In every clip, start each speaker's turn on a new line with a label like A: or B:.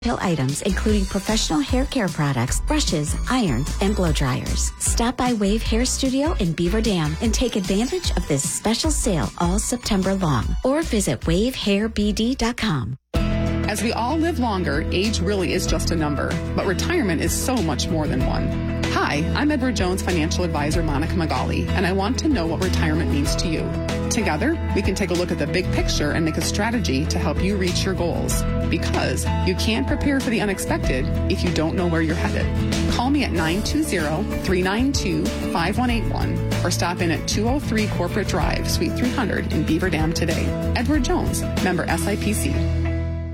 A: Pill items, including professional hair care products, brushes, irons, and blow dryers. Stop by Wave Hair Studio in Beaver Dam and take advantage of this special sale all September long. Or visit wavehairbd.com.
B: As we all live longer, age really is just a number, but retirement is so much more than one. Hi, I'm Edward Jones financial advisor Monica Magali, and I want to know what retirement means to you. Together, we can take a look at the big picture and make a strategy to help you reach your goals. Because you can't prepare for the unexpected if you don't know where you're headed. Call me at 920-392-5181 or stop in at 203 Corporate Drive, Suite 300 in Beaver Dam today. Edward Jones, member SIPC.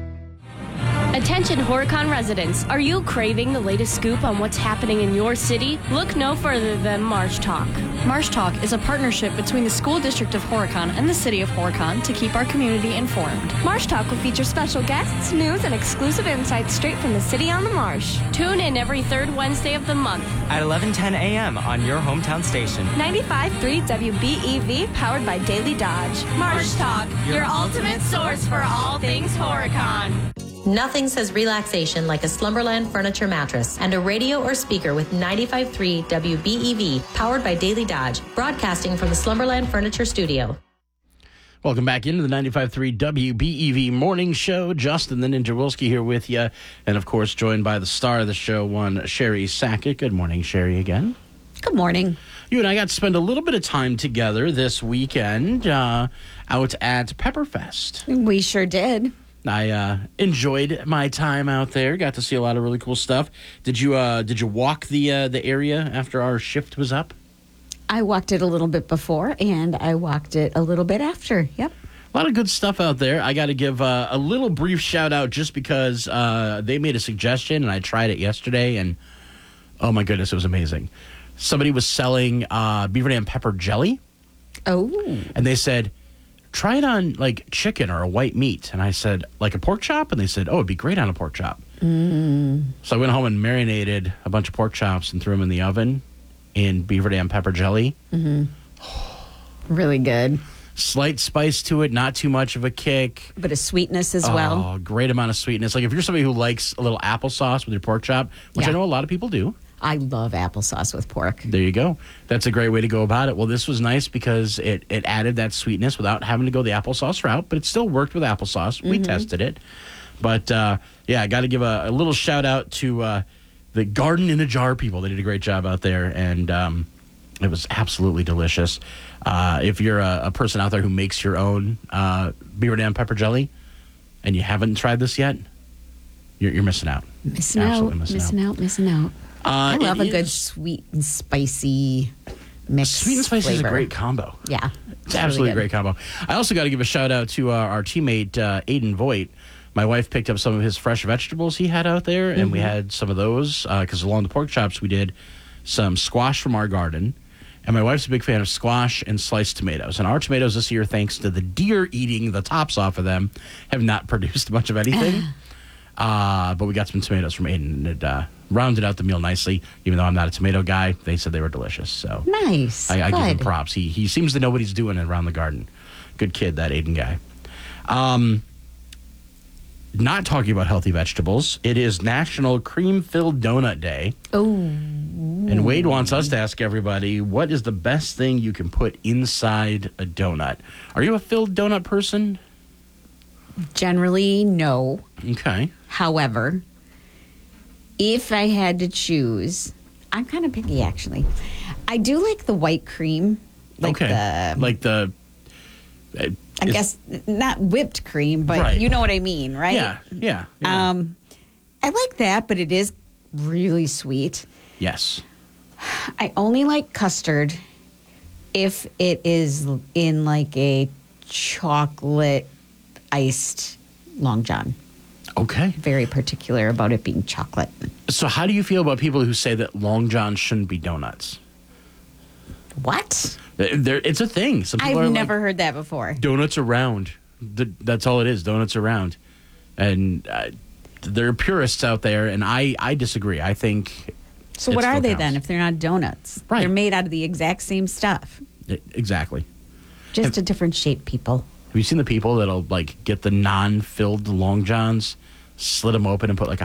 C: Attention Horicon residents, are you craving the latest scoop on what's happening in your city? Look no further than Marsh Talk.
D: Marsh Talk is a partnership between the School District of Horicon and the City of Horicon to keep our community informed.
E: Marsh Talk will feature special guests, news, and exclusive insights straight from the city on the marsh.
C: Tune in every third Wednesday of the month
F: at 11:10 a.m. on your hometown station.
E: 95.3 WBEV, powered by Daily Dodge.
C: Marsh Talk, your ultimate source for all things Horicon.
G: Nothing says relaxation like a Slumberland furniture mattress and a radio or speaker with 95.3 WBEV, powered by Daily Dodge, broadcasting from the Slumberland Furniture Studio.
H: Welcome back into the 95.3 WBEV morning show. Justin the Ninja Wilski here with you, and of course joined by the star of the show, one Sherry Sackett. Good morning, Sherry, again.
I: Good morning.
H: You and I got to spend a little bit of time together this weekend out at Pepperfest.
I: We sure did.
H: I enjoyed my time out there. Got to see a lot of really cool stuff. Did you walk the area after our shift was up?
I: I walked it a little bit before, and I walked it a little bit after. Yep.
H: A lot of good stuff out there. I got to give a little brief shout out just because they made a suggestion, and I tried it yesterday, and oh my goodness, it was amazing. Somebody was selling Beaver Dam pepper jelly.
I: Oh.
H: And they said, try it on like chicken or a white meat. And I said, like a pork chop? And they said, oh, it'd be great on a pork chop. So I went home and marinated a bunch of pork chops and threw them in the oven in Beaver Dam pepper jelly.
I: Really good.
H: Slight spice to it, not too much of a kick.
I: But a sweetness as well.
H: Oh, great amount of sweetness. Like if you're somebody who likes a little applesauce with your pork chop, which I know a lot of people do.
I: I love applesauce with pork.
H: There you go. That's a great way to go about it. Well, this was nice because it added that sweetness without having to go the applesauce route, but it still worked with applesauce. We tested it. But, I got to give a little shout out to the Garden in a Jar people. They did a great job out there, and it was absolutely delicious. If you're a person out there who makes your own Beaver Dam pepper jelly and you haven't tried this yet, you're missing out.
I: Missing out. I love a good sweet and spicy mix.
H: Sweet and spicy is a great combo.
I: Yeah.
H: It's absolutely
I: really
H: a great combo. I also got to give a shout out to our teammate, Aiden Voigt. My wife picked up some of his fresh vegetables he had out there, and we had some of those because along the pork chops, we did some squash from our garden. And my wife's a big fan of squash and sliced tomatoes. And our tomatoes this year, thanks to the deer eating the tops off of them, have not produced much of anything. But we got some tomatoes from Aiden, and it rounded out the meal nicely. Even though I'm not a tomato guy, they said they were delicious. So
I: nice.
H: I give him props. He seems to know what he's doing around the garden. Good kid, that Aiden guy. Not talking about healthy vegetables, it is National Cream-Filled Donut Day.
I: Oh.
H: And Wade wants us to ask everybody, what is the best thing you can put inside a donut? Are you a filled donut person?
I: Generally, no.
H: Okay.
I: However, if I had to choose, I'm kind of picky, actually. I do like the white cream. I guess not whipped cream, but you know what I mean, right?
H: Yeah.
I: I like that, but it is really sweet.
H: Yes.
I: I only like custard if it is in like a chocolate iced Long John.
H: Okay.
I: Very particular about it being chocolate.
H: So how do you feel about people who say that Long John shouldn't be donuts?
I: What?
H: It's a thing. Some people
I: I've never heard that before.
H: Donuts are round. That's all it is. Donuts are round. And there are purists out there, and I disagree. I think...
I: So what are they then if they're not donuts?
H: Right.
I: They're made out of the exact same stuff.
H: Exactly.
I: Just a different shape, people.
H: Have you seen the people that'll like get the non-filled Long Johns, slit them open, and put like a